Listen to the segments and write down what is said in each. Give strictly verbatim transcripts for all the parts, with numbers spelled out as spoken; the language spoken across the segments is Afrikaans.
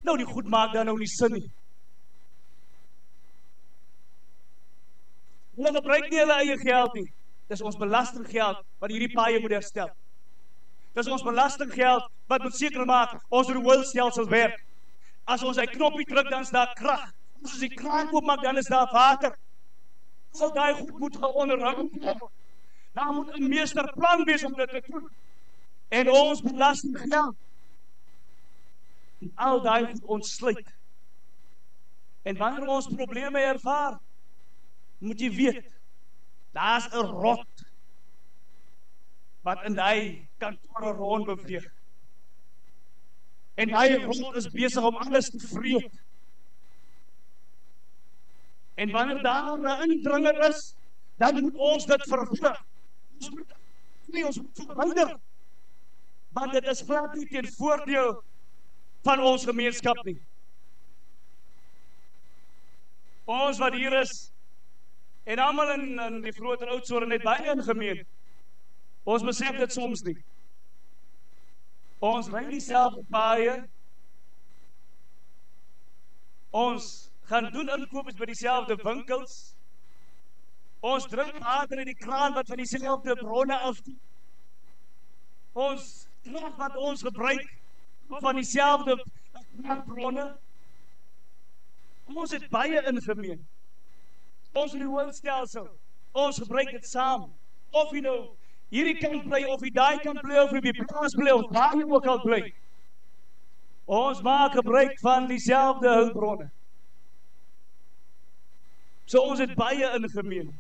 Nou, die goed maak dan nou nie sin nie. Hulle gebruik nie hulle eie geld nie. Dis ons belastinggeld wat hierdie paaie moet herstel. Dis ons belastinggeld wat moet seker maak ons rioolstelsel werk. As ons hy knoppie druk, dan is daar krag. As ons die kraan oopmaak, dan is daar water. Sal daai goed moet geonderhou word. Daar moet 'n meesterplan wees om dit te doen. En ons belastinggeld en al daai goed ontsluit. En wanneer ons probleme ervaar, moet jy weet, daar's 'n rot wat in daai kantore rond beweeg. En daai rot is besig om alles te vreet. En wanneer daar 'n indringer is, dan moet ons dit vervlug. Ons moet nie ons moet verwyder. Want dit is glad nie ten voordeel van ons gemeenskap nie. Ons wat hier is, en almal in, in die groter Oudtshoorn het baie ingemeen. Ons besef dit soms nie. Ons ry dieselfde paaie. Ons gaan doen inkopies by dieselfde winkels. Ons drink water in die kraan wat van dieselfde bronne af. Ons krag wat ons gebruik van dieselfde bronne. Ons het baie ingemeen. Ons rioolstelsel, ons gebruik dit saam. Of jy nou hierdie kant bly, of jy daai kant bly, of jy by plaas bly, of waar jy ook al bly. Ons maak gebruik van dieselfde hulpbronne. So ons het baie ingemeen.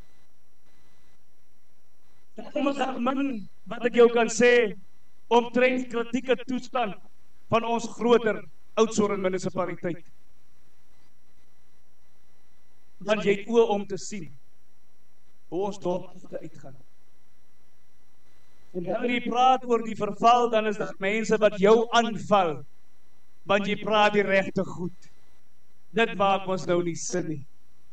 Daarom is daar min wat ek jou kan sê omtrent die kritieke toestand van ons groter Oudtshoorn munisipaliteit. Want jy het oë om te sien hoe ons dorp uitgaan. En wanneer jy praat oor die verval, dan is daar mense wat jou aanval, want jy praat die regte goed. Dit maak ons nou nie sin nie.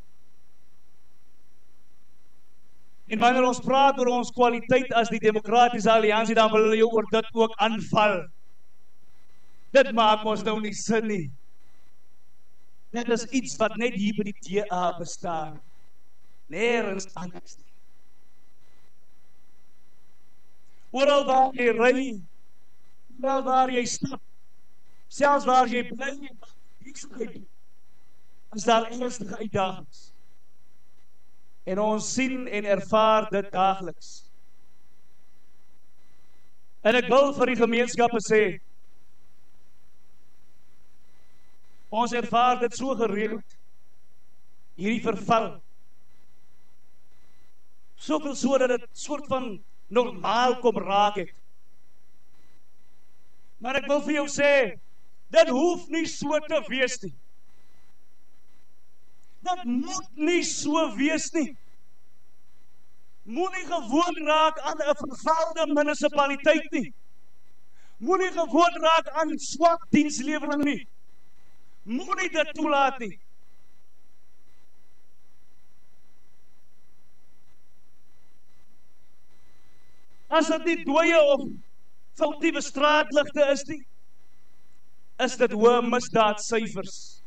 En wanneer ons praat oor ons kwaliteit as die Demokratiese Alliansie, dan wil hulle jou oor dit ook aanval. Dit maak ons nou nie sin nie. Dit is iets wat net hier by die D A bestaan. Nergens anders nie. Oral waar jy ry, oral waar jy stap, selfs waar jy bly, is daar ernstige uitdagings. En ons sien en ervaar dit daagliks. En ek wil vir die gemeenskappe sê, ons ervaar dit so gereeld, hierdie verval. Soveel so dat dit soort van normaal kom raak het. Maar ek wil vir jou sê, dit hoef nie so te wees nie. Dit moet nie so wees nie. Moenie gewoon raak aan 'n vervalde munisipaliteit nie. Moenie gewoon raak aan swak dienslewering nie. Moenie dit toelaat nie. As dit nie dooie of foutiewe straatligte is nie, is dit hoë misdaadsyfers.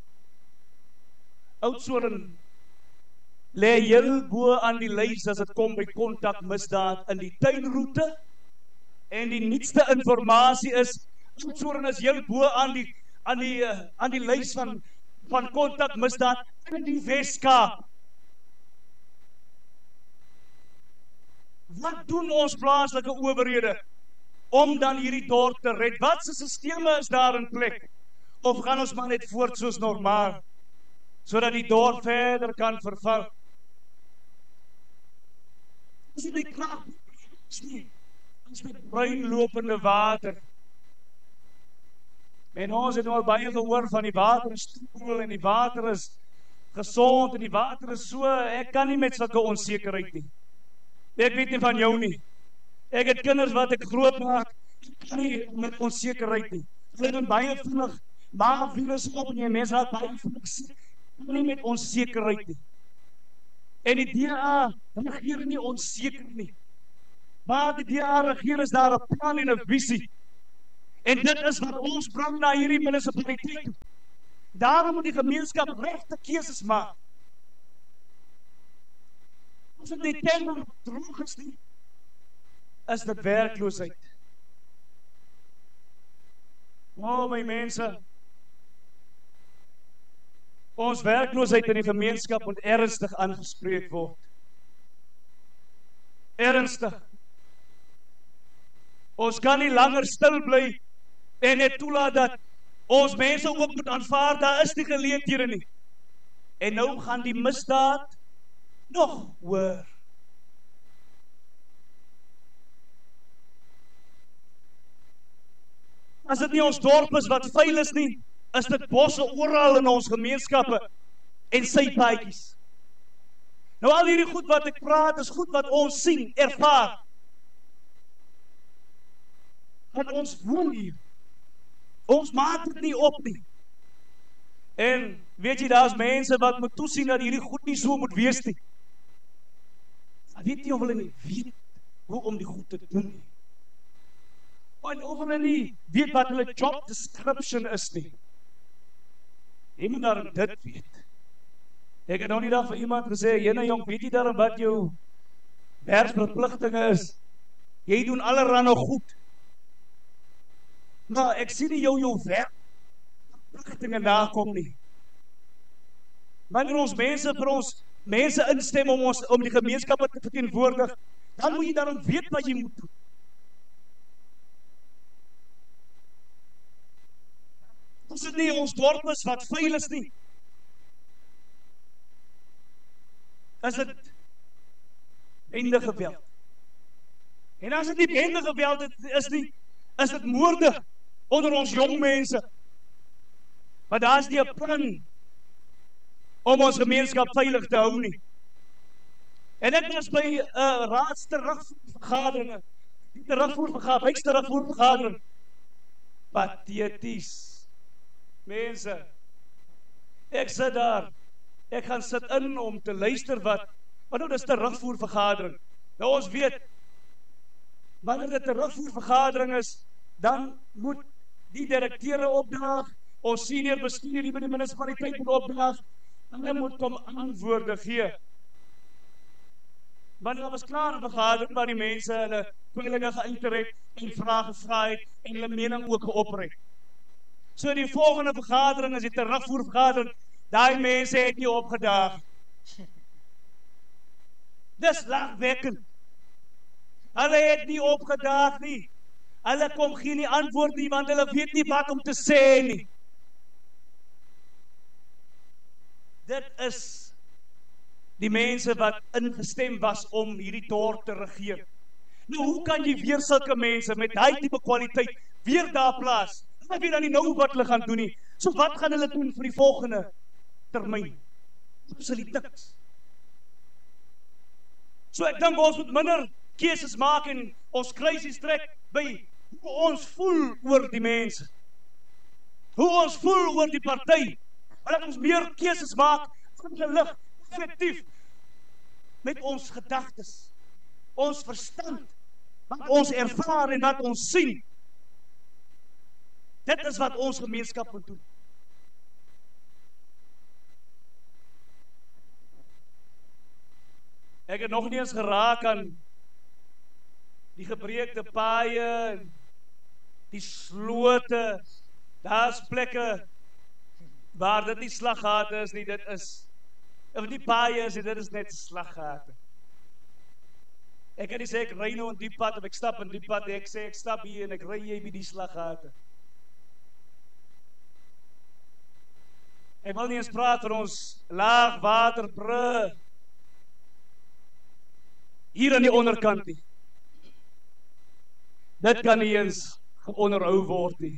Oudtshoorn lê heel bo aan die lys as dit kom by kontakmisdaad in die tuinroete. En die nuutste inligting is, Oudtshoorn is heel bo aan die aan die uh, aan die lys van van kontakmisdaad in die Wes-Kaap. Wat doen ons plaaslike owerhede om dan hierdie dorp te red? Wat se sisteme is daar in plek? Of gaan ons maar net voort soos normaal, sodat die dorp verder kan verval? As die krag is met bruin lopende water. En ons het nou al baie gehoor van die water is stoel en die water is gesond en die water is so, ek kan nie met sulke onsekerheid nie. Ek weet nie van jou nie. Ek het kinders wat ek groot maak, ek kan nie met onsekerheid nie. Hulle doen baie vinnig, maar virus op en jy mense raak baie vinnig siek, nie met onsekerheid nie. En die D A regeer nie onseker nie. Maar die D A regeer is daar 'n plan en 'n visie. En dit is wat ons bring na hierdie munisipaliteit toe. Daarom moet die gemeenskap regte keuses maak. As dit die tender droog is nie, is dit werkloosheid. O, my mense, ons werkloosheid in die gemeenskap moet ernstig aangespreek word. Ernstig. Ons kan nie langer stil bly en net toelaat dat ons mense ook moet aanvaar, daar is die geleenthede nie. En nou gaan die misdaad nog hoor. As dit nie ons dorp is wat vuil is nie, is dit bosse oral in ons gemeenskappe en sypaadjies. Nou al hierdie goed wat ek praat, is goed wat ons sien, ervaar. Want ons woon hier. Ons maak dit nie op nie. En weet jy, daar is mense wat moet toesien dat hierdie goed nie so moet wees nie. Weet jy of hulle nie weet hoe om die goed te doen nie. En of hulle nie weet wat hulle job description is nie. Jy moet daarom dit weet. Ek het nou nie daar vir iemand gesê, jyne jong, weet jy daarom wat jou werksverpligtinge is? Jy doen allerhande goed. Maar ek sien nie jou jou werksverpligtinge nakom nie. Wanneer ons mense vir ons mense instem om ons om die gemeenskappe te verteenwoordig, dan moet jy daarom weet wat jy moet doen. As dit nie ons dorp is wat vuil is nie, is dit bende geweld. En as dit nie bende geweld is nie, is dit moorde onder ons jong mense. Maar daar is nie 'n plan om ons gemeenskap veilig te hou nie. En ek was by 'n uh, raadsterugvergaderinge, die terugvoervergadering, wijksterugvoervergadering. Patheties. Mense, ek sit daar, ek gaan sit in om te luister wat, maar nou dis terugvoervergadering. Nou ons weet, wanneer dit terugvoervergadering is, dan moet die direkteure opdaag, ons senior bestuur die by die munisipaliteit moet opdaag, en hy moet kom antwoorde gee. Maar dit was klaar 'n vergadering waar die mense hulle kwellinge geuiter het en vrae gevra het en hulle mening ook geopper het. So die volgende vergadering is die terugvoervergadering, daai mense het nie opgedaag. Dis lagwekkend. Hulle het nie opgedaag nie. Hulle kom geen nie antwoord nie, want hulle weet nie wat om te sê nie. Dit is die mense wat ingestem was om hierdie dorp te regeer. Nou, hoe kan jy weer sulke mense met daai tipe kwaliteit weer daar plaas? Hulle weet dan nie nou wat hulle gaan doen nie. So wat gaan hulle doen vir die volgende termyn? Dis hulle tiks. So ek dink ons moet minder keuses maak en ons kruisies trek by hoe ons voel oor die mense. Hoe ons voel oor die party. Laat ons meer keuses maak, gelig, effektief, met ons gedagtes, ons verstand, wat ons ervaar en wat ons sien. Dit is wat ons gemeenskap moet doen. Ek het nog nie eens geraak aan die gebreekte paaie, die slote, daar is plekke waar dit nie slaggate is nie, dit is, of die paaie is, dit is net slaggate. Ek kan nie sê, ek ry nou in die pad, of ek stap in die pad, ek sê, ek stap hier en ek ry jy by die slaggate. Ek wil nie eens praat van ons laagwaterbrug, hier aan die onderkant nie. Dit kan nie eens geonderhou word nie.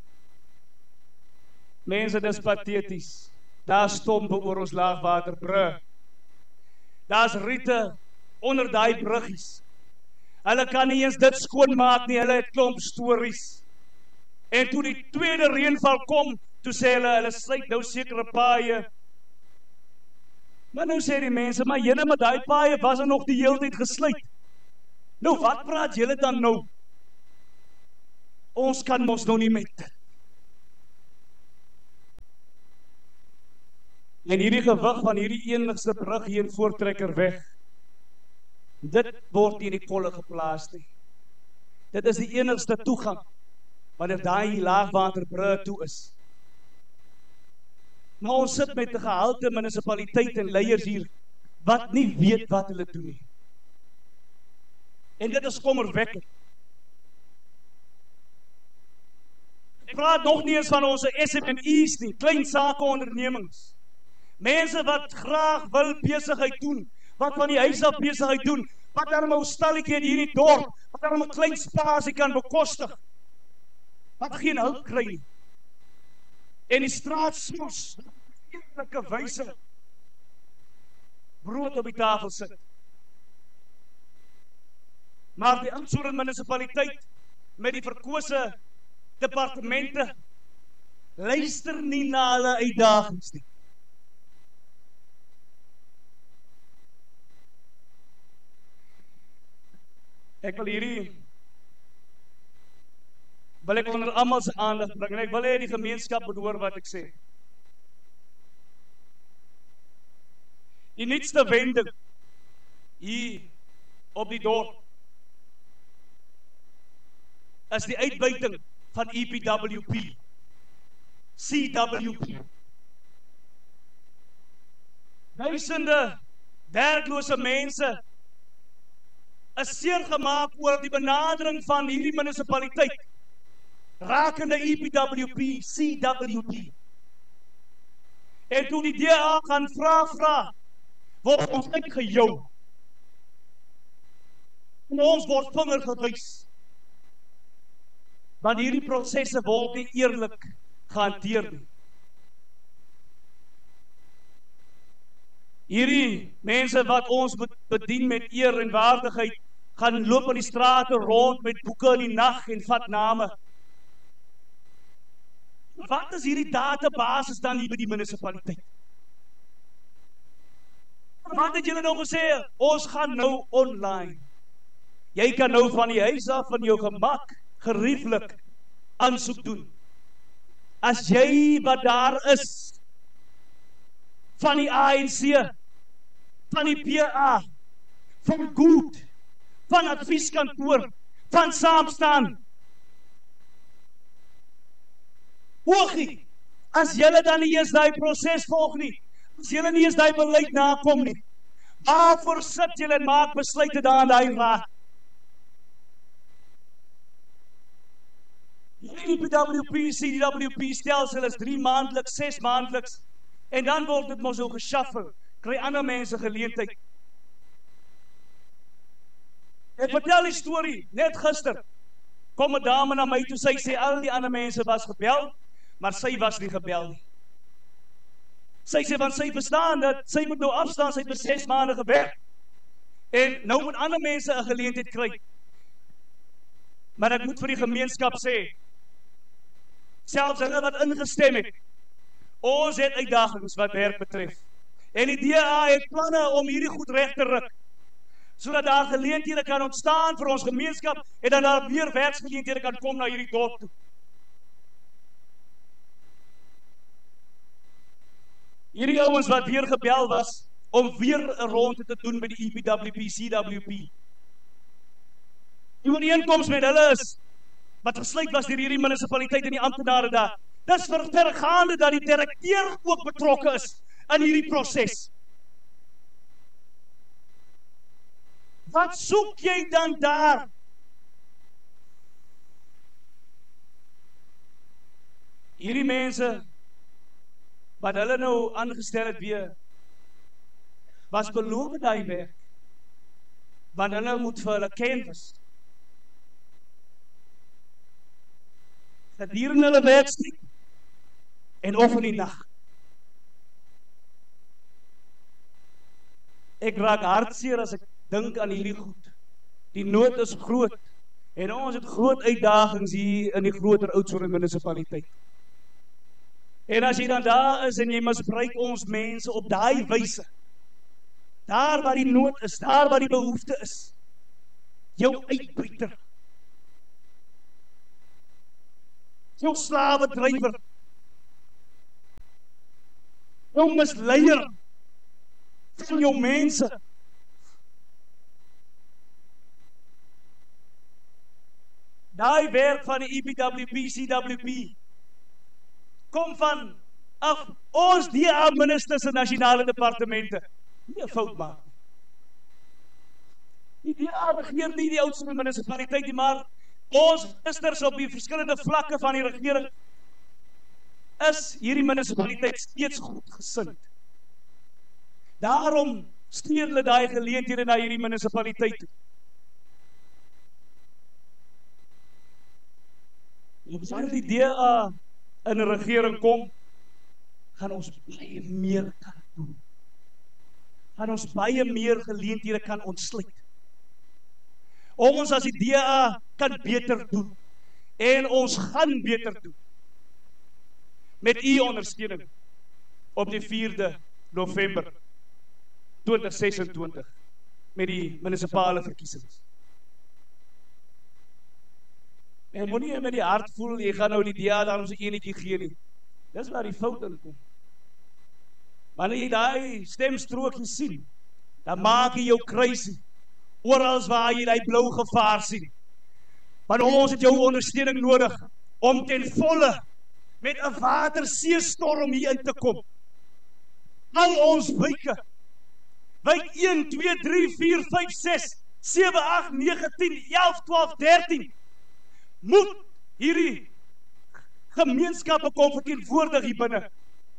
Mense, dis patheties. Daar is stompe oor ons laagwaterbrug. Daar is riete onder daai bruggies. Hulle kan nie eens dit skoonmaak nie, hulle het klomp stories. En toe die tweede reënval kom, toe sê hulle, hulle sluit nou sekere paaie. Maar nou sê die mense, maar jylle met daai paaie was er nog die hele tyd gesluit. Nou wat praat jylle dan nou? Ons kan mos nou nie met dit. En hierdie gewig van hierdie enigste brug hier in Voortrekker weg, dit word nie in die kolle geplaas nie. Dit is die enigste toegang, wanneer daai laagwaterbrug toe is. Maar ons sit met 'n gehalte munisipaliteit en leiers hier, wat nie weet wat hulle doen nie. En dit is kommerwekkend. Ek praat nog nie eens van ons S M M E's nie, klein sake ondernemings. Mense wat graag wil besigheid doen, wat van die huis af besigheid doen, wat daarom 'n stalletjie in hierdie dorp, wat daarom 'n klein spasie kan bekostig, wat geen hulp kry nie. En die straat smos, eerlike wyse, brood op die tafel sit. Maar die Oudtshoorn munisipaliteit, met die verkose departemente, luister nie na hulle uitdagings nie. Ek wil hierdie, wil ek onder almal se aandag bring, en ek wil hê die gemeenskap moet hoor wat ek sê. Die nuutste wending hier op die dorp is die uitbuiting van E P W P, C W P. Duisende werklose mense is seer gemaak oor die benadering van hierdie munisipaliteit rakende E P W P, C W P. En toe die D A gaan vra vra, word ons uitgejou. En ons word vinger gewys. Want hierdie prosesse word nie eerlik gehanteer nie. Hierdie mense wat ons moet bedien met eer en waardigheid, gaan loop in die strate rond met boeke in die nag en vat name. Wat is hierdie databasis dan hier by die munisipaliteit? Wat het julle nou gesê? Ons gaan nou online. Jy kan nou van die huis af, van jou gemak, gerieflik aansoek doen. As jy wat daar is, van die A N C, van die P A, van Goed, van advieskantoor, van Saamstaan, hoogie, as julle dan nie eens die proses volg nie, as julle nie eens die beleid nakom nie, waarvoor sit julle en maak besluite daar in die raad? Die E P W P, C W P stelsel is drie maandeliks, ses maandeliks, en dan word dit mos so geshuffle, kry ander mense geleentheid. Ek vertel die storie, net gister, kom 'n dame na my toe, sy sê al die ander mense was gebel, maar sy was nie gebel nie. Sy sê, want sy verstaan dat sy moet nou afstaan, sy het vir ses maande gewerk, en nou moet ander mense 'n geleentheid kry. Maar ek moet vir die gemeenskap sê, selfs hulle wat ingestem het, ons het uitdagings wat werk betref. En die D A het planne om hierdie goed reg te ruk, sodat daar geleenthede kan ontstaan vir ons gemeenskap, en dan daar weer werksgeleenthede kan kom na hierdie dorp toe. Hierdie ouens wat weer gebel was, om weer 'n ronde te doen met die E P W P, C W P. Die ooreenkoms met hulle is, wat gesluit was deur hierdie munisipaliteit en die amptenare daar, dis ver- vergaande dat die direkteur ook betrokke is in hierdie proses. Wat soek jy dan daar? Hierdie mense, wat hulle nou aangestel het weer, was beloof daai werk, want hulle moet vir hulle canvas. Gedurende hulle werkstuk, en of in die nag. Ek raak hartseer as ek dink aan hierdie goed. Die nood is groot, en ons het groot uitdagings hier in die groter Oudtshoorn munisipaliteit. En as jy dan daar is, en jy misbruik ons mense op daai wyse, daar waar die nood is, daar waar die behoefte is, jou uitbuiter. jou slawedrywer, jou misleier van jou mense. Daai werk van die E P W P, C W P, kom van af ons D A ministers en nasionale departemente. Nie 'n fout maak. Die D A regeer nie die oudste munisipaliteit nie, maar ons ministers op die verskillende vlakke van die regering is hierdie munisipaliteit steeds goedgesind. Daarom stuur hulle daai geleenthede na hierdie munisipaliteit. As die D A in 'n regering kom, gaan ons baie meer kan doen. Gaan ons baie meer geleenthede kan ontsluit. Ons as die D A kan beter doen. En ons gaan beter doen. Met u ondersteuning op die vierde November twintig ses en twintig met die munisipale verkiesings. En moenie jy met die hart voel, jy gaan nou die D A dan ons enetjie gee nie. Dis waar die fout in kom. Wanneer jy daai stemstrokie sien, dan maak jy jou kruisie, oral waar jy die blou gevaar sien. Want ons het jou ondersteuning nodig, om ten volle, met 'n waterseestorm hier in te kom. Al ons wyke, wyk een, twee, drie, vier, vyf, ses, sewe, agt, nege, tien, elf, twaalf, dertien, moet hierdie gemeenskappe kom verteenwoordig hier binne.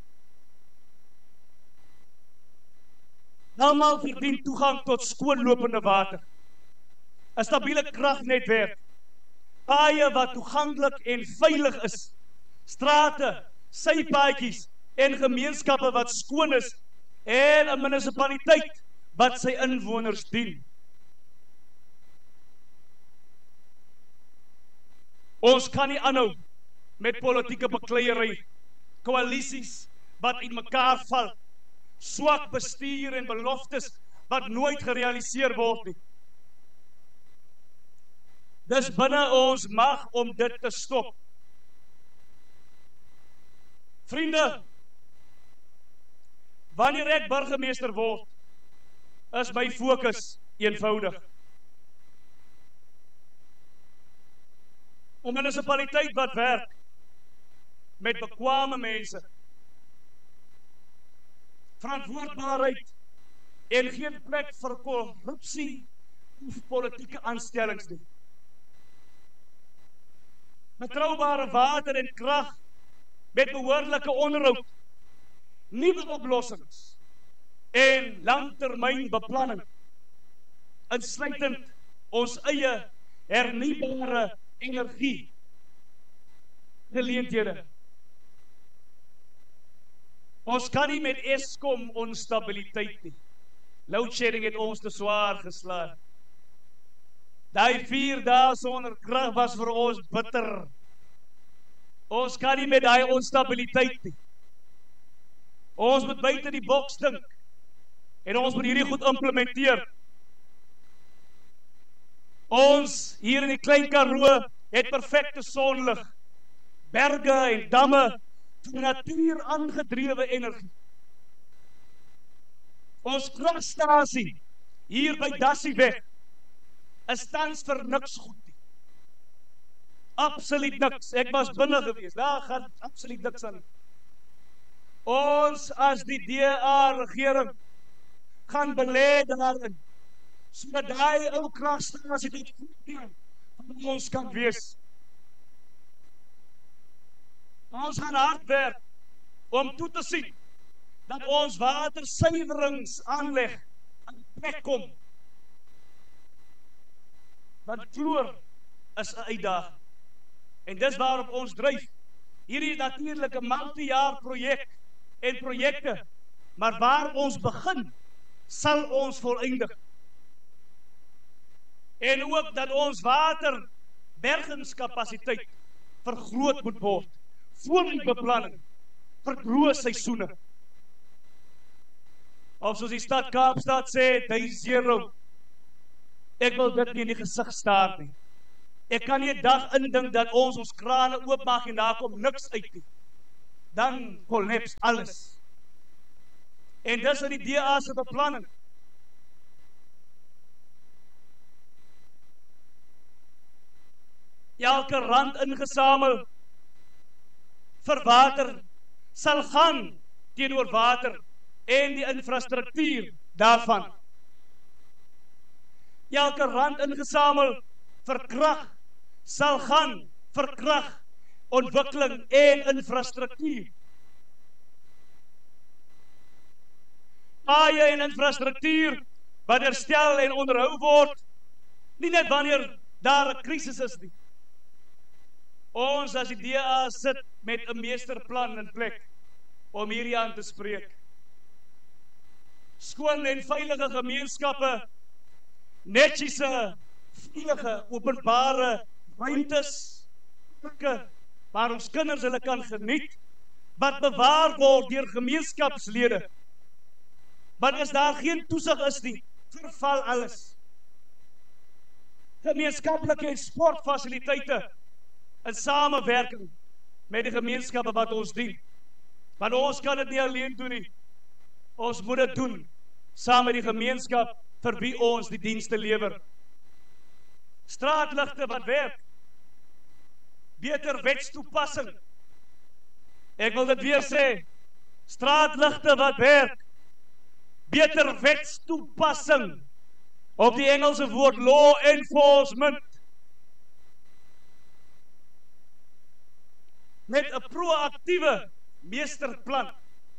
Almal verdien toegang tot skoonlopende water, 'n stabiele kragnetwerk, paaie wat toeganklik en veilig is, strate, sypaadjies en gemeenskappe wat skoon is en 'n munisipaliteit wat sy inwoners dien. Ons kan nie aanhou met politieke bekleierery, koalisies wat in mekaar val, swak bestuur en beloftes wat nooit gerealiseer word nie. Dis binne ons mag om dit te stop. Vriende, wanneer ek burgemeester word, is my fokus eenvoudig. 'n Munisipaliteit wat werk met bekwame mense, verantwoordbaarheid en geen plek vir korrupsie of politieke aanstellings nie. Betroubare water en krag met behoorlike onderhoud, nuwe oplossings en langtermynbeplanning, insluitend ons eie hernubare energie geleenthede. Ons kan nie met Eskom onstabiliteit nie. Loadshedding het ons te swaar geslaan. Daai vier dae sonder krag was vir ons bitter. Ons kan nie met daai onstabiliteit nie. Ons moet buite die boks dink en ons moet hierdie goed implementeer. Ons hier in die Klein Karoo het perfekte sonlig, berge en damme, van natuur aangedrewe energie. Ons kragstasie hier by Dassieweg is tans vir niks goed nie. Absoluut niks. Ek was binne gewees. Daar gaan absoluut niks aan. Ons as die D A regering gaan belê daarin, sodat daai ou kragstasie dit van ons kan wees. Ons gaan hard werk om toe te sien dat ons watersuiweringsaanleg aan plek kom. Want kloor is 'n uitdaging. En dis waarop ons dryf. Hierdie natuurlike multi-jaar projek en projekte, maar waar ons begin, sal ons voleindig. En ook dat ons waterbergingskapasiteit vergroot moet word, voorbeplanning vir droë seisoene. Of soos die stad Kaapstad sê, day zero. Ek wil dit nie in die gesig staar nie. Ek kan nie 'n dag indink dat ons ons krane oopmaak en daar kom niks uit nie. Dan kollaps alles. En dis die D A se beplanning. Elke rand ingesamel vir water sal gaan teenoor water en die infrastruktuur daarvan. Elke rand ingesamel vir krag sal gaan vir krag, ontwikkeling en infrastruktuur. Paaie en infrastruktuur wat herstel en onderhou word, nie net wanneer daar 'n krisis is nie. Ons as die D A sit met 'n meesterplan in plek om hierdie aan te spreek. Skoon en veilige gemeenskappe, netjiese, veilige, openbare ruimtes, waar ons kinders hulle kan geniet, wat bewaar word deur gemeenskapslede. Want as daar geen toesig is nie, verval alles. Gemeenskaplike en sportfasiliteite in samewerking met die gemeenskappe wat ons dien. Want ons kan dit nie alleen doen nie. Ons moet dit doen saam met die gemeenskap vir wie ons die dienste lewer. Straatligte wat werk. Beter wetstoepassing. Ek wil dit weer sê. Straatligte wat werk. Beter wetstoepassing. Op die Engelse woord law enforcement. Met 'n proaktiewe meesterplan.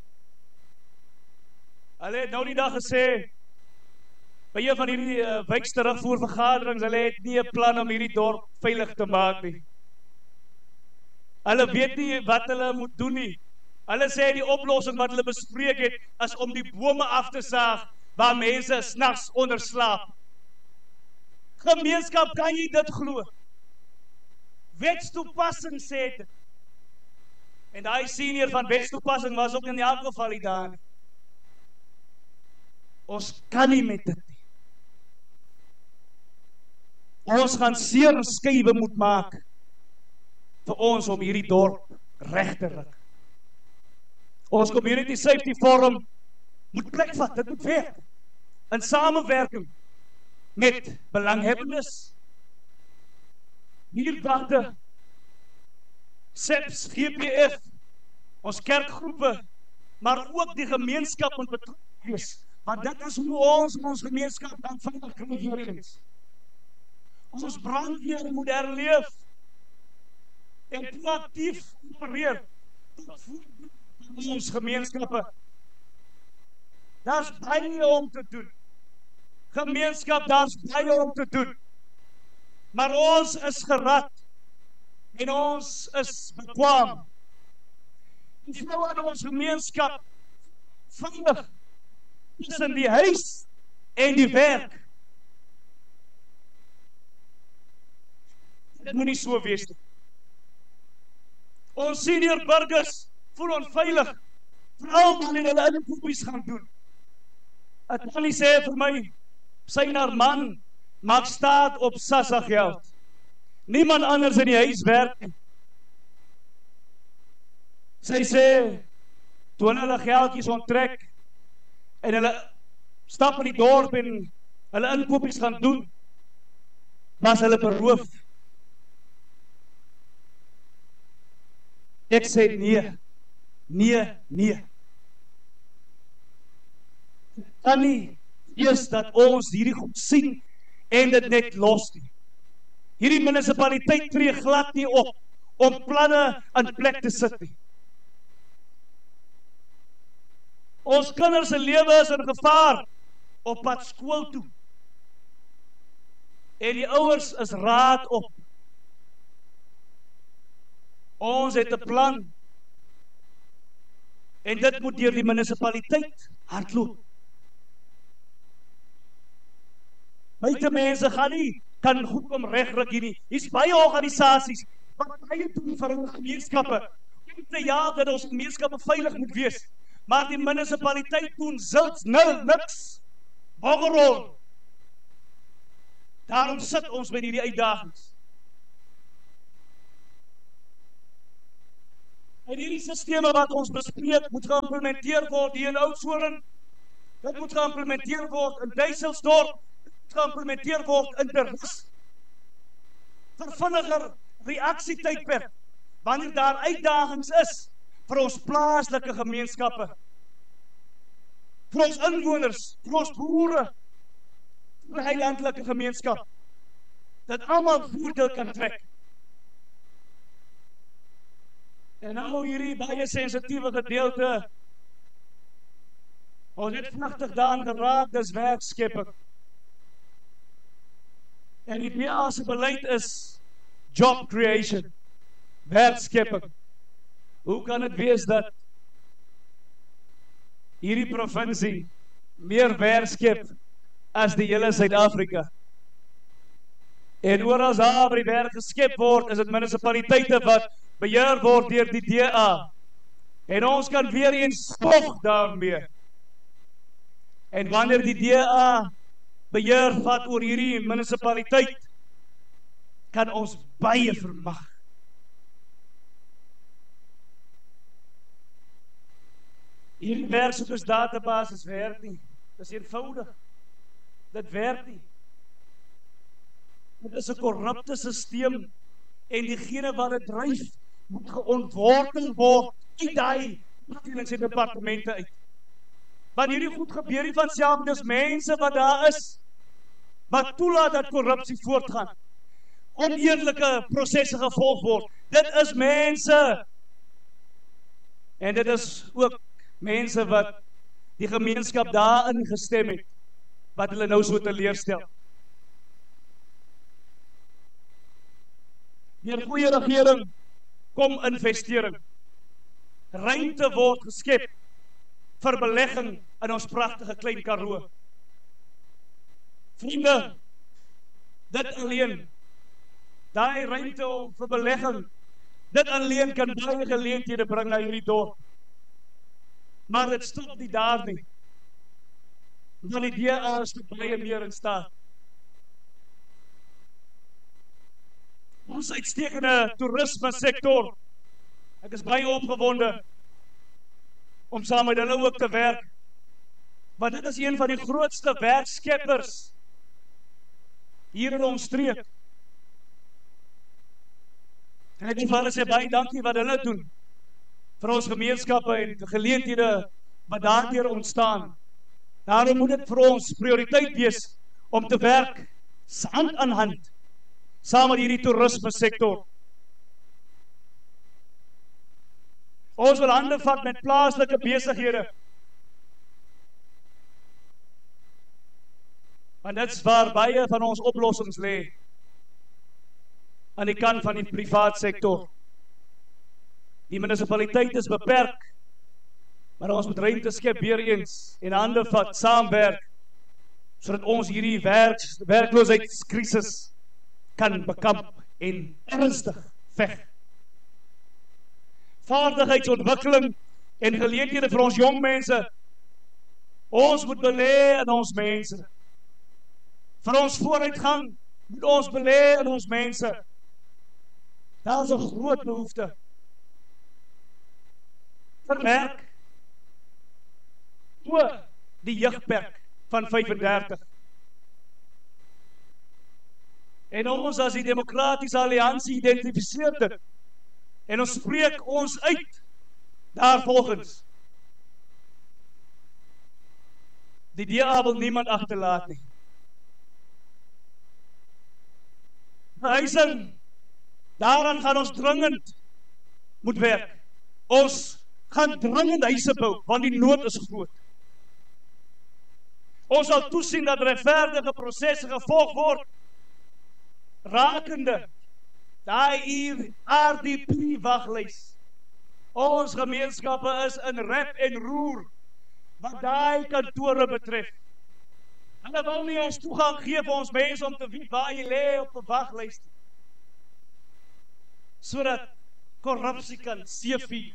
Hulle het nou die dag gesê, by een van hierdie uh, wijksterugvoervergaderings, hulle het nie 'n plan om hierdie dorp veilig te maak nie. Hulle weet nie wat hulle moet doen nie. Hulle sê die oplossing wat hulle bespreek het, is om die bome af te saag, waar mense s'nags onder slaap. Gemeenskap, kan jy dit glo? Wetstoepassing sê dit. En die senior van wetstoepassing was ook in elk geval die daar. Ons kan nie met dit nie. Ons gaan seer skuiwe moet maak vir ons om hierdie dorp reg te ruk. Ons community safety forum moet plek vat, dit moet werk. In samewerking met belanghebbendes, huurwagte, S E P S, G P F, ons kerkgroepe, maar ook die gemeenskap moet betrokke wees. Want dit is hoe ons ons gemeenskap dan veilig kry. Ons brandweer moet herleef en proaktief opereer ons gemeenskappe. Daar's baie om te doen. Gemeenskap, daar's baie om te doen. Maar ons is gerad en ons is bekwaam. Ons nou in ons gemeenskap veilig tussen die huis en die werk. Dit moet nie so wees nie. Ons senior burgers voel onveilig, veral wanneer hulle inkopies gaan doen. Het Tannie sê vir my, sy haar man maak staat op SASSA geld. Niemand anders in die huis werk nie. Sy sê, toe hulle geldjies onttrek, en hulle stap in die dorp en hulle inkopies gaan doen, was hulle beroof. Ek sê nee, nee, nee. Kan nie eers dat ons hierdie goed sien en dit net los nie. Hierdie munisipaliteit tree glad nie op om planne in plek te sit nie. Ons kinders se lewe is in gevaar op pad skool toe. En die ouers is raad op. Ons het 'n plan. En dit moet deur die munisipaliteit hardloop. Buite mense gaan nie kan goed kom regryk hier nie. Hier's baie organisasies wat baie doen vir hulle gemeenskappe. Om te jaag dat ons gemeenskappe veilig moet wees. Maar die munisipaliteit doen zilts, nul, niks. Boggerol. Daarom sit ons met hierdie uitdagings. En hierdie sisteme wat ons bespreek, moet geïmplementeer word hier in Oudtshoorn. Dit moet geïmplementeer word in Duiselsdorp, dit moet geïmplementeer word in Terwes. Vir vinniger reaksietydperk, wanneer daar uitdagings is vir ons plaaslike gemeenskappe, vir ons inwoners, vir ons boere, vir die landelike gemeenskap, dat almal voordeel kan trek. En nou hierdie baie sensitiewe gedeelte, ons het vlugtig daaraan geraak, dis werkskepping. En die D A se beleid is job creation, werkskepping. Hoe kan het wees dat hierdie provinsie meer werk skep as die hele Suid-Afrika? En oral waar die werk geskep word, is dit munisipaliteite wat beheer word deur die D A. En ons kan weer eens spog daarmee. En wanneer die D A beheer vat oor hierdie munisipaliteit, kan ons baie vermag. Hierdie werksoekers databasis werk nie. Dit is eenvoudig. Dit werk nie. Dit is 'n korrupte stelsel en diegene wat dit dryf, moet geontwortel word uit daai afdelings en departemente uit. Want hierdie goed gebeur nie van self, dis mense wat daar is, wat toelaat dat korrupsie voortgaan, oneerlike prosesse gevolg word. Dit is mense. En dit is ook mense wat die gemeenskap daarin gestem het, wat hulle nou so teleurstel. Deur goeie regering kom investering. Ruimte word geskep vir belegging in ons pragtige Klein Karoo. Vriende, dit alleen, daai ruimte vir belegging, dit alleen kan baie geleenthede bring na hierdie dorp. Maar dit stop nie daar nie. Want die D A is baie meer in staat. Ons uitstekende toerisme sektor. Ek is baie opgewonde om saam met hulle ook te werk. Want dit is een van die grootste werkskeppers hier in ons streek. En ek wil vir hulle sê baie dankie wat hulle doen vir ons gemeenskappe en geleenthede wat daardeur ontstaan. Daarom moet dit vir ons prioriteit wees om te werk hand aan hand saam met hierdie toerisme sektor. Ons wil hande vat met plaaslike besighede. Want dit is waar baie van ons oplossings lê, aan die kant van die privaat sektor. Die munisipaliteit is beperk, maar ons moet ruimte skep weer eens en hande vat, saamwerk, sodat ons hierdie werk, werkloosheidskrisis kan bekamp en ernstig veg. Vaardigheidsontwikkeling en geleenthede vir ons jong mense. Ons moet belê in ons mense. Vir ons vooruitgang moet ons belê in ons mense. Daar is 'n groot behoefte vir werk oor die jeugperk van vyf-en-dertig. En ons as die Demokratiese Alliansie identifiseer dit. En ons spreek ons uit daarvolgens. Die D A wil niemand agterlaat nie. Huising, daaraan gaan ons dringend moet werk. Ons gaan dringend huise bou, want die nood is groot. Ons sal toesien dat regverdige prosesse gevolg word, rakende daai R D P waglys. Ons gemeenskappe is in rep en roer wat daai kantore betref. Hulle wil nie ons toegang gee vir ons mense om te weet waar jy lê op 'n waglys, sodat korrupsie kan seevier.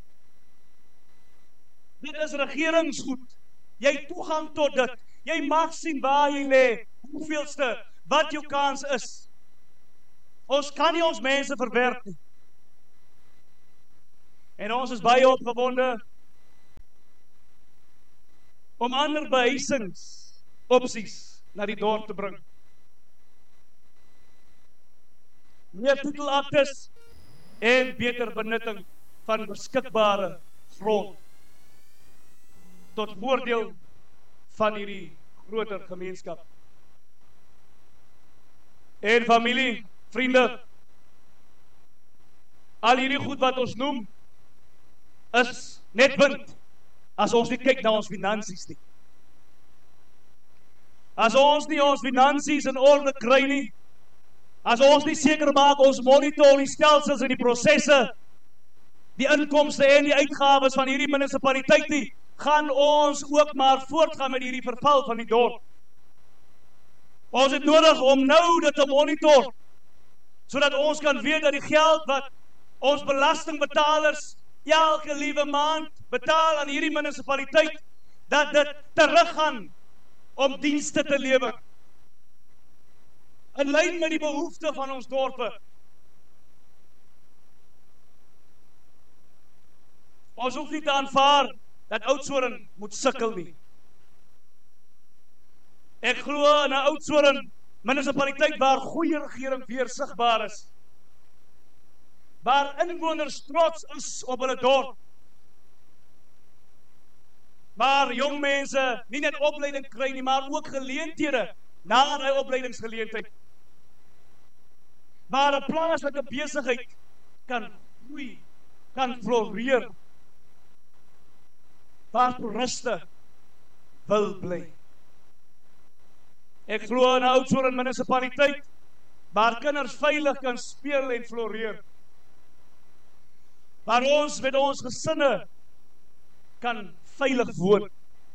Dit is regeringsgoed. Jy het toegang tot dit. Jy mag sien waar jy lê, hoeveelste, wat jou kans is. Ons kan nie ons mense verwerp nie. En ons is baie opgewonde om ander behuisingsopsies na die dorp te bring. Meer titelaktes en beter benutting van beskikbare grond tot voordeel van hierdie groter gemeenskap. En familie, vriende, al hierdie goed wat ons noem, is net wind, as ons nie kyk na ons finansies nie. As ons nie ons finansies in orde kry nie, as ons nie seker maak ons monitor die stelsels en die prosesse, die inkomste en die uitgawes van hierdie munisipaliteit nie, gaan ons ook maar voortgaan met hierdie verval van die dorp. Ons het nodig om nou dit te monitor, sodat ons kan weet dat die geld wat ons belastingbetalers elke liewe maand betaal aan hierdie munisipaliteit, dat dit teruggaan om dienste te lewer. In lyn met die behoefte van ons dorpe. Ons hoef nie te aanvaar dat Oudtshoorn moet sukkel nie. Ek glo in 'n Oudtshoorn munisipaliteit waar goeie regering weer sigbaar is. Waar inwoners trots is op hulle dorp. Waar jong mense nie net opleiding kry nie, maar ook geleenthede na die opleidingsgeleentheid. Waar 'n plaaslike besigheid kan groei, kan floreer. Waar toeriste wil bly. Ek glo in 'n Oudtshoorn munisipaliteit waar kinders veilig kan speel en floreer. Waar ons met ons gesinne kan veilig woon.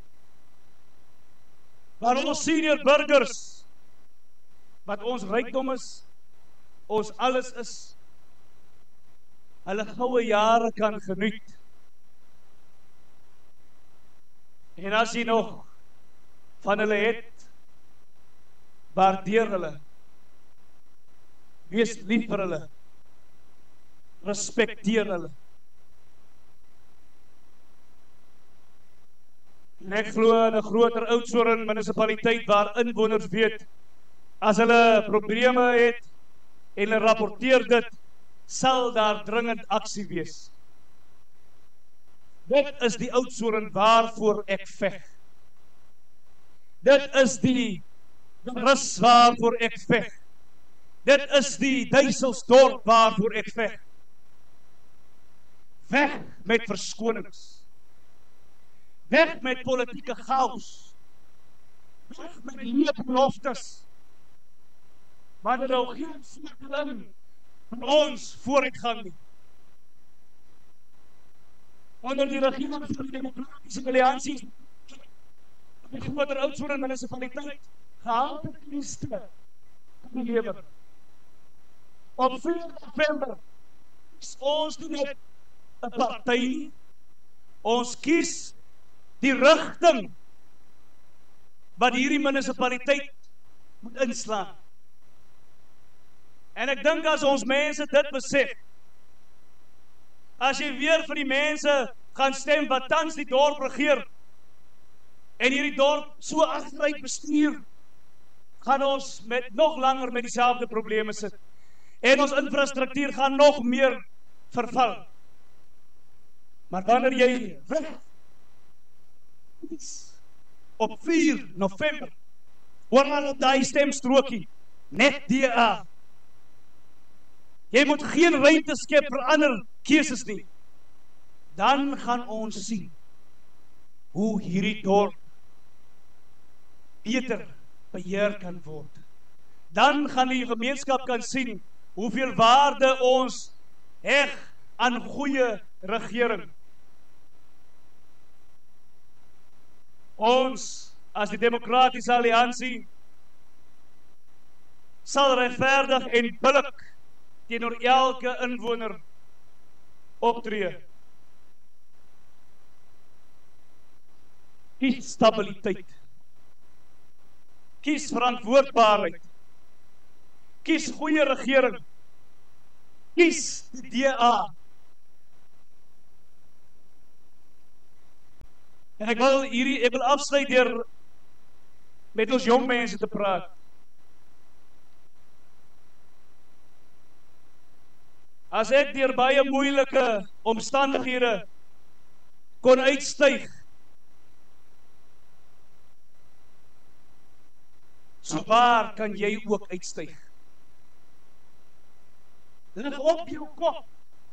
Waar ons senior burgers, wat ons rykdom is, ons alles is, hulle goue jare kan geniet. En as jy nog van hulle het, waardeer hulle, wees lief vir hulle, respekteer hulle. En ek glo in 'n groter Oudtshoorn munisipaliteit waar inwoners weet, as hulle probleme het en hulle rapporteer dit, sal daar dringend aksie wees. Dit is die Oudtshoorn waarvoor ek veg. Dit is die rus waarvoor ek veg. Dit is die Duiselsdorp waarvoor ek veg. Weg met verskonings. Weg met politieke chaos. Weg met leefbeloftes. Maar er nou geen sleutel van ons vooruitgang nie. Onder die regering van die Demokratiese Alliansie, die groter Oudtshoorn munisipaliteit, gehaald het dienste kan lewer. Op vier November is ons nie net 'n party, ons kies die rigting wat hierdie munisipaliteit moet inslaan. En ek dink as ons mense dit besef, as jy weer vir die mense gaan stem wat tans die dorp regeer, en hierdie dorp so agteruit bestuur, gaan ons met nog langer met dieselfde probleme sit. En ons infrastruktuur gaan nog meer verval. Maar wanneer jy weg op vier November, oral op die stemstrokie, net D A, jy moet geen ruimte skep vir ander keuses nie, dan gaan ons sien hoe hierdie dorp beter beheer kan word. Dan gaan die gemeenskap kan sien hoeveel waarde ons heg aan goeie regering. Ons, as die Demokratiese Alliansie, sal regverdig en billik teenoor elke inwoner optree. Kies stabiliteit. Kies verantwoordbaarheid. Kies goeie regering. Kies die D A. En ek wil hierdie ek wil afsluit deur met ons jong mense te praat. As ek deur baie moeilike omstandighede kon uitstyg, so waar kan jy ook uitstyg? Lig op jou kop.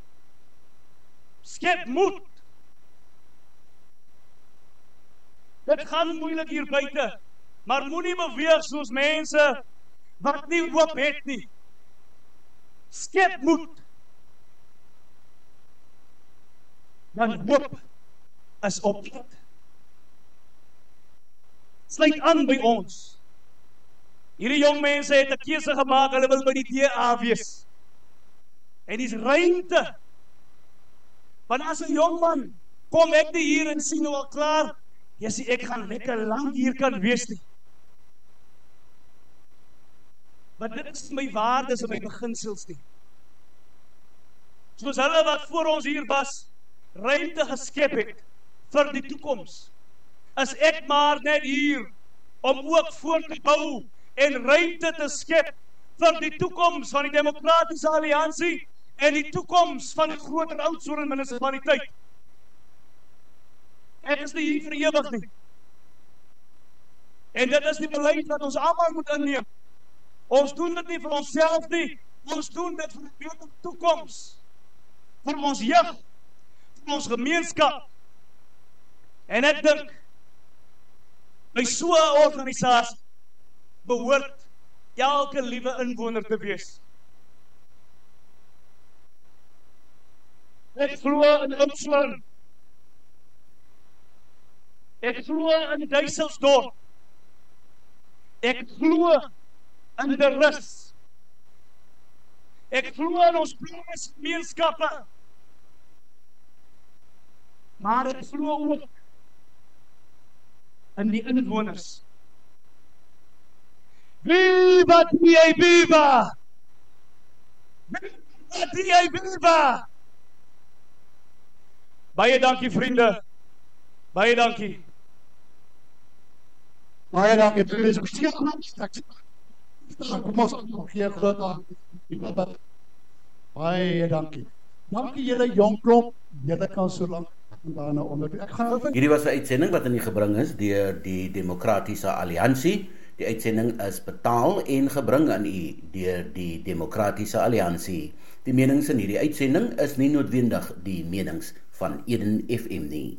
Skep moed. Dit gaan moeilik hier buite, maar moenie beweeg soos mense wat nie hoop het nie. Skep moed. Dan hoop is opgewek. Sluit aan by ons. Hierdie jong mense het 'n keuse gemaak, hulle wil by die D A wees. En dis ruimte. Want as 'n jong man kom ek nie hier en sien nou al klaar, jy sê ek gaan lekker lank hier kan wees nie. Want dit is my waardes en my beginsels nie. Soos hulle wat voor ons hier was, ruimte geskep het vir die toekoms, is ek maar net hier om ook voort te bou en ruimte te skep vir die toekoms van die Demokratiese Alliansie en die toekoms van die groter Oudtshoorn munisipaliteit. Ek is nie hier vir ewig nie. En dit is die beleid wat ons almal moet inneem. Ons doen dit nie vir onsself nie, ons doen dit vir 'n beter toekoms, vir ons jeug, vir ons gemeenskap. En ek dink, by so 'n organisasie behoort elke liewe inwoner te wees. Ek glo in Oudtshoorn. Ek glo in Duiselsdorp. Ek glo in die rus. Ek glo in ons plaasgemeenskappe. Maar ek glo ook in die inwoners. Viva D A, viva! Viva D A, viva! Baie dankie vriende. Baie dankie. Baie dankie. Dit is ook zeer groot. Kom ons nog hier groot aan. Baie dankie. Dankie julle jong klomp. Julle kan so lank daarna onder. Ek gaan Hierdie was 'n uitsending wat in die gebring is deur die Demokratiese Alliansie. Die uitsending is betaal en gebring aan u deur die Demokratiese Alliansie. Die menings in hierdie uitsending is nie noodwendig die menings van Eden F M nie.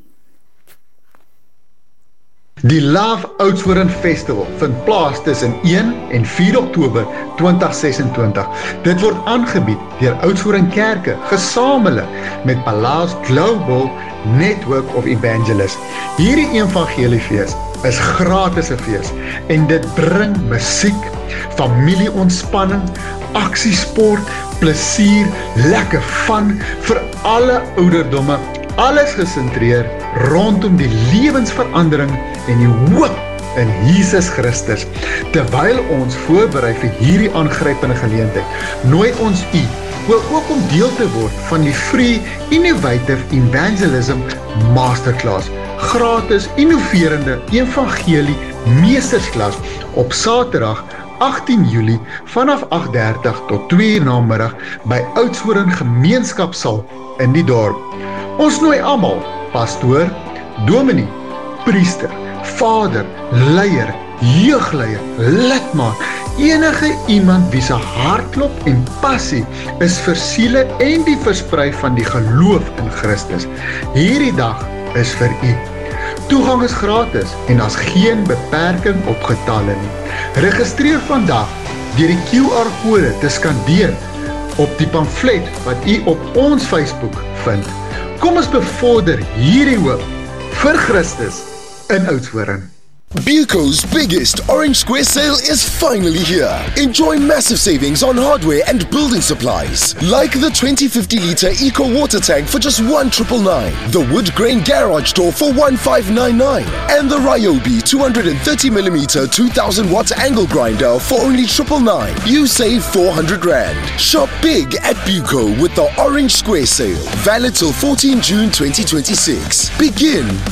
Die Love Oudtshoorn Festival vind plaas tussen een en vier Oktober twintig sesentwintig. Dit word aangebied deur Oudtshoorn Kerke, gesamentlik met Palace Global Network of Evangelists. Hierdie evangeliefees is gratis 'n fees en dit bring musiek, familieontspanning, aksiesport, plesier, lekker fun vir alle ouderdomme, alles gesentreer rondom die lewensverandering en die hoop in Jesus Christus. Terwyl ons voorberei vir hierdie aangrypende geleentheid, nooi ons u ook om deel te word van die Free Innovative Evangelism Masterclass, gratis innoverende evangelie meestersklas op Saterdag agtien Julie vanaf agt dertig tot twee uur namiddag by Oudtshoorn Gemeenskapsaal in die dorp. Ons nooi almal, pastoor, dominee, priester, vader, leier, jeugleier, lidmaat, enige iemand wie se hartklop en passie is vir siele en die versprei van die geloof in Christus. Hierdie dag is vir u. Toegang is gratis en daar's geen beperking op getalle nie. Registreer vandag deur die Q R kode te skandeer op die pamflet wat u op ons Facebook vind. Kom ons bevorder hierdie hoop vir Christus in Oudtshoorn. Buco's biggest Orange Square sale is finally here. Enjoy massive savings on hardware and building supplies, like the twenty fifty litre Eco Water Tank for just one triple nine, the wood grain garage door for one five nine nine, and the Ryobi two hundred thirty millimetre two thousand watt angle grinder for only triple nine. You save four hundred rand. Shop big at Buco with the Orange Square sale, valid till fourteenth June twenty twenty-six. Begin with Buco.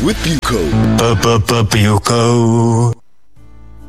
Buco. Buco.